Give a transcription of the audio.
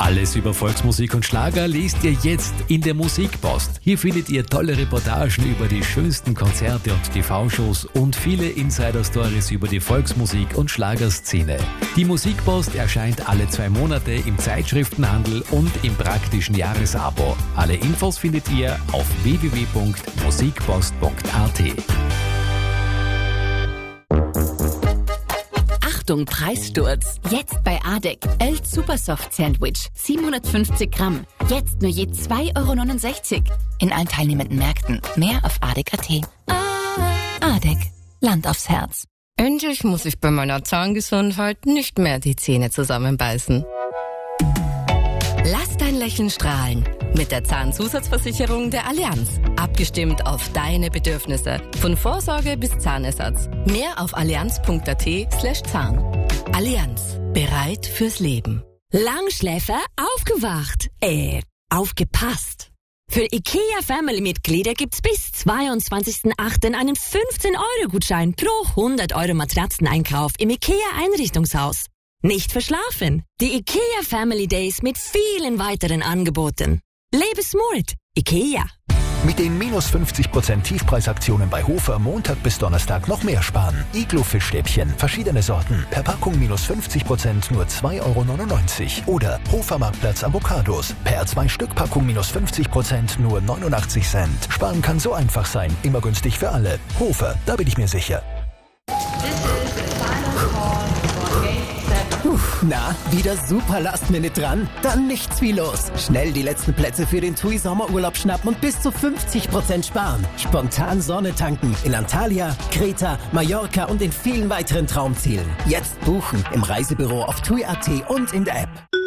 Alles über Volksmusik und Schlager liest ihr jetzt in der Musikpost. Hier findet ihr tolle Reportagen über die schönsten Konzerte und TV-Shows und viele Insider-Stories über die Volksmusik- und Schlagerszene. Die Musikpost erscheint alle 2 Monate im Zeitschriftenhandel und im praktischen Jahresabo. Alle Infos findet ihr auf www.musikpost.at. Achtung, Preissturz. Jetzt bei ADEC. El Supersoft Sandwich. 750 Gramm. Jetzt nur je 2,69 €. In allen teilnehmenden Märkten. Mehr auf ADEC.at. ADEC. Land aufs Herz. Endlich muss ich bei meiner Zahngesundheit nicht mehr die Zähne zusammenbeißen. Lass dein Lächeln strahlen. Mit der Zahnzusatzversicherung der Allianz. Abgestimmt auf deine Bedürfnisse. Von Vorsorge bis Zahnersatz. Mehr auf allianz.at/Zahn. Allianz. Bereit fürs Leben. Langschläfer aufgewacht. Aufgepasst. Für IKEA-Family-Mitglieder gibt's bis 22.08. einen 15-Euro-Gutschein pro 100 € Matratzeneinkauf im IKEA-Einrichtungshaus. Nicht verschlafen. Die IKEA Family Days mit vielen weiteren Angeboten. Lebe smart. IKEA. Mit den minus 50% Tiefpreisaktionen bei Hofer Montag bis Donnerstag noch mehr sparen. Iglo-Fischstäbchen, verschiedene Sorten, per Packung minus 50% nur 2,99 € Oder Hofer Marktplatz Avocados, per 2-Stück-Packung minus 50% nur 89 Cent. Sparen kann so einfach sein, immer günstig für alle. Hofer, da bin ich mir sicher. Na, wieder super Last-Minute dran? Dann nichts wie los. Schnell die letzten Plätze für den TUI Sommerurlaub schnappen und bis zu 50% sparen. Spontan Sonne tanken in Antalya, Kreta, Mallorca und in vielen weiteren Traumzielen. Jetzt buchen im Reisebüro auf TUI.at und in der App.